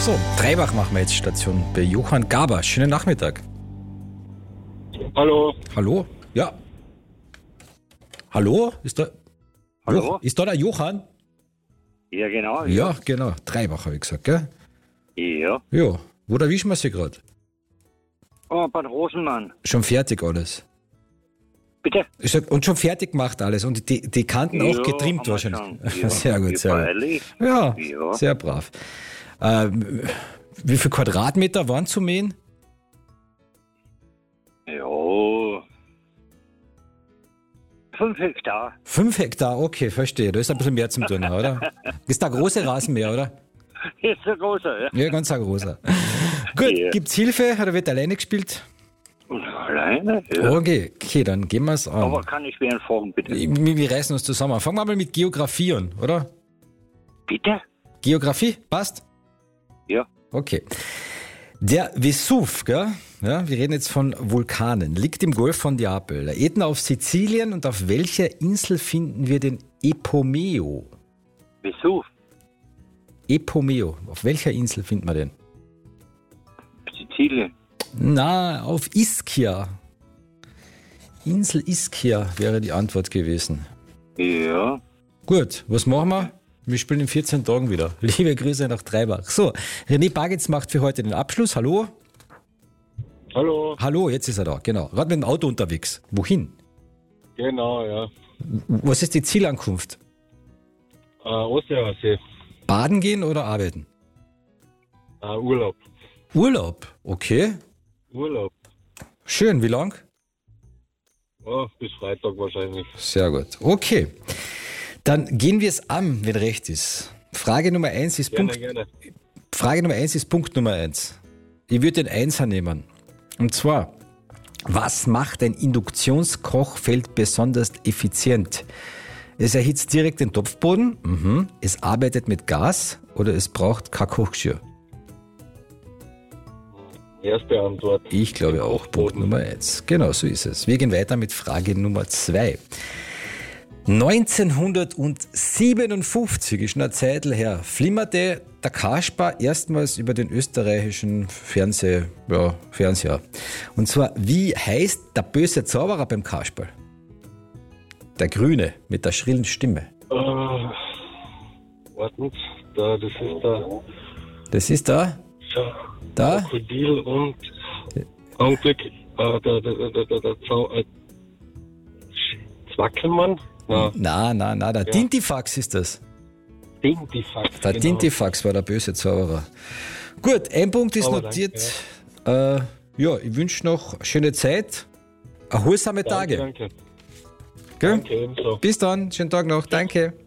So, Treibach machen wir jetzt Station bei Johann Gaber. Schönen Nachmittag. Hallo. Hallo? Ja. Hallo? Ist da... Hallo? Ist da der Johann? Ja, genau. Ja, genau. Treibach habe ich gesagt, gell? Ja. Ja. Wo erwischen wir Sie gerade? Oh, Bad Rosenmann. Schon fertig alles. Bitte? Ich sag, und schon fertig gemacht alles. Und die Kanten auch Ja, getrimmt haben wir wahrscheinlich. schon. Ja, sehr gut, sehr freilich. gut. Ja, Ja. sehr brav. Wie viel Quadratmeter waren zu mähen? Ja. 5 Hektar. 5 Hektar, okay, verstehe. Da ist ein bisschen mehr zum tun, oder? Ist der große Rasenmäher, oder? Ist der große, ja? Ja, ganz ein großer. Gut, Ja. gibt's Hilfe oder wird alleine gespielt? Alleine? Ja. Okay, dann gehen wir's an. Aber kann ich wen fragen, bitte? Wir reißen uns zusammen. Fangen wir mal mit Geografie an, oder? Bitte? Geografie, passt? Ja. Okay. Der Vesuv, gell? Ja, wir reden jetzt von Vulkanen, liegt im Golf von Neapel. Eden auf Sizilien, und auf welcher Insel finden wir den Epomeo? Besuch. Epomeo, auf welcher Insel finden wir den? Sizilien. Na, auf Ischia. Insel Ischia wäre die Antwort gewesen. Ja. Gut, was machen wir? Wir spielen in 14 Tagen wieder. Liebe Grüße nach Treibach. So, René Bagitz macht für heute den Abschluss. Hallo? Hallo. Hallo, jetzt ist er da, genau. Gerade mit dem Auto unterwegs. Wohin? Genau, ja. Was ist die Zielankunft? Osterhaussee. Baden gehen oder arbeiten? Urlaub. Urlaub, okay. Urlaub. Schön, wie lang? Oh, bis Freitag wahrscheinlich. Sehr gut. Okay. Dann gehen wir es an, wenn recht ist. Frage Nummer 1 ist Gerne, Punkt. gerne. Frage Nummer 1 ist Punkt Nummer 1. Ich würde den Einser nehmen. Und zwar, was macht ein Induktionskochfeld besonders effizient? Es erhitzt direkt den Topfboden, es arbeitet mit Gas oder es braucht kein Kochgeschirr. Erste Antwort. Ich glaube auch, Punkt Nummer 1. Genau, so ist es. Wir gehen weiter mit Frage Nummer 2. 1957 ist schon eine Zeit her, flimmerte der Kasper erstmals über den österreichischen Fernseher. Und zwar, wie heißt der böse Zauberer beim Kasperl? Der Grüne mit der schrillen Stimme. Warten, das ist der Das ist da? Da? Krokodil und Augenblick, der Zwackelmann. Na, der Tintifax ist das. Tintifax. Der Tintifax war der böse Zauberer. Gut, ein Punkt ist Aber notiert. Ich wünsche noch schöne Zeit, erholsame Tage. Danke. Gell? Danke, ebenso. Bis dann, schönen Tag noch, danke.